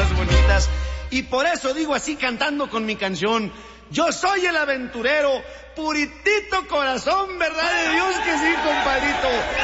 más bonitas. Y por eso digo así cantando con mi canción: yo soy el aventurero, puritito corazón, verdad de Dios que sí, compadrito.